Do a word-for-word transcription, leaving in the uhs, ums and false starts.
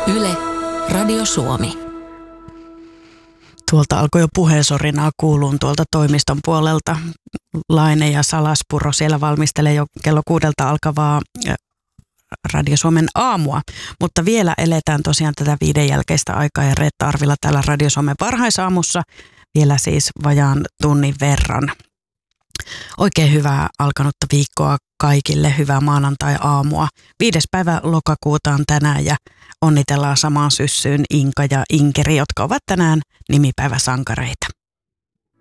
Yle, Radio Suomi. Tuolta alkoi jo puheensorinaa kuuluun tuolta toimiston puolelta. Laine ja Salaspuro siellä valmistelee jo kello kuudelta alkavaa Radio Suomen aamua. Mutta vielä eletään tosiaan tätä viiden jälkeistä aikaa ja Reetta Arvila täällä Radio Suomen varhaisaamussa vielä siis vajaan tunnin verran. Oikein hyvää alkanutta viikkoa kaikille, hyvää maanantai-aamua. Viides päivä lokakuuta on tänään ja onnitellaan samaan syssyyn Inka ja Inkeri, jotka ovat tänään nimipäiväsankareita.